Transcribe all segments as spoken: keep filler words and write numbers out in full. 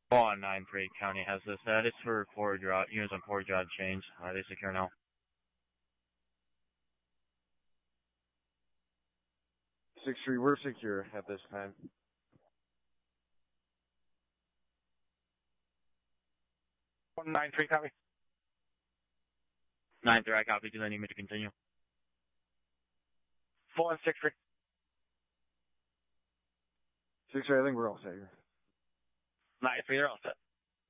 one nine three County has this. That is for Port Jod, units on Port Jod change. Are they secure now? six three, we're secure at this time. one nine three, copy. nine three, I copy. Do they need me to continue? four one six three. six three, I think we're all set here. nine three, they're all set.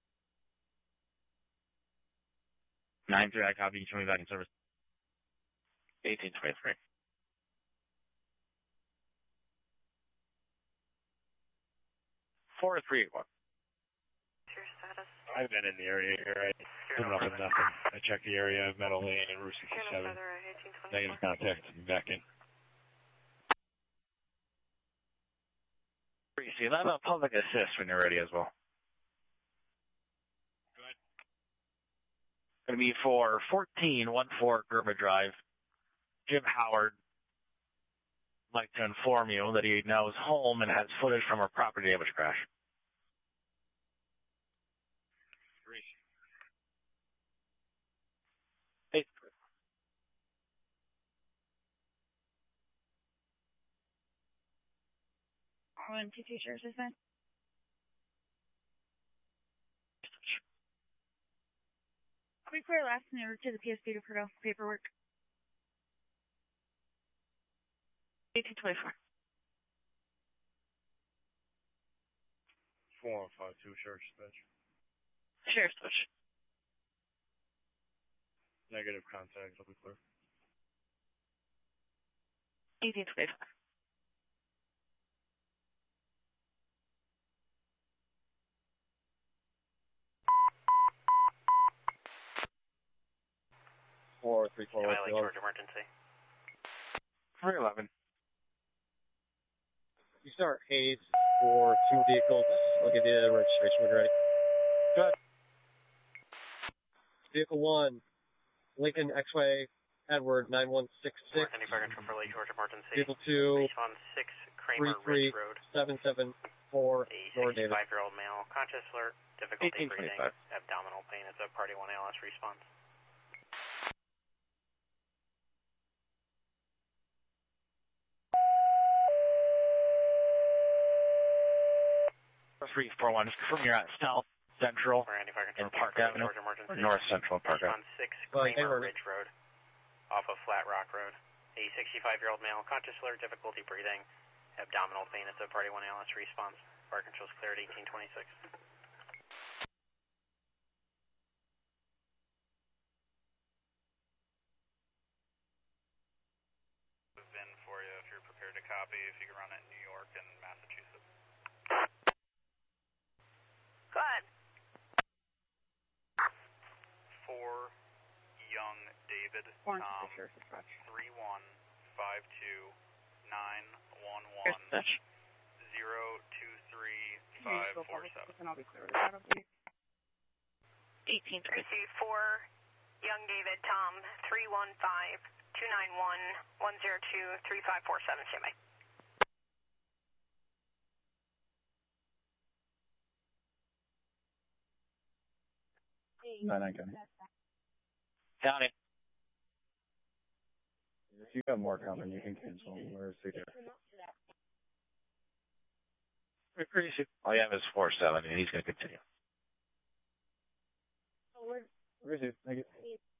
nine three, I copy. Show me back in service. eighteen twenty-three. four three eight one. Your status? I've been in the area here. I put up with nothing. I checked the area of Meadow Lane and Route sixty-seven. Negative contact. I'm back in. So you'll have a public assist when you're ready as well. Go ahead. Going to be for fourteen one four Gerber Drive. Jim Howard would like to inform you that he now is home and has footage from a property damage crash. Three. Eight. One, two, two, sheriff's dispatch. Quick clear last minute to the P S P to put off paperwork. eighteen twenty-four. four one five two, Sheriff's Dispatch. Sheriff's dispatch. Negative contact. I'll be clear. eighteen twenty-five. four three four. Valley George emergency. three eleven. You start Hayes for two vehicles. I'll give you the registration when you're ready. Good. Vehicle one, Lincoln X-Way Edward nine one six six. Any fire control for Lake George emergency. Vehicle two, Respawn six Kramer Ridge Road. seven seven four, A North David. sixty-five-year-old male, conscious alert, difficulty eighteen breathing, twenty-five. abdominal pain. It's a Party one A L S response. three four one, just confirm you're at South Central in Park Avenue, or North Central Park Avenue. six Kramer Ridge Road, off of Flat Rock Road. A sixty-five-year-old male, conscious alert, difficulty breathing, abdominal pain. It's a Party one A L S response. Fire control's cleared, eighteen twenty-six. Been for you if you're prepared to copy, if you can run it in New York and Massachusetts. Go ahead. For Young David One, Tom, sheriff's dispatch. three one five two nine one one zero two three five four seven. And I'll be clear with that, please. eighteen thirty. For Young David Tom, three one five two nine one one zero two three five four seven. Stand by. nine nine County. County. If you have more coming, you can cancel. We're secure. Pretty soon. All you have is four seven, and he's going to continue. We're good. Thank you.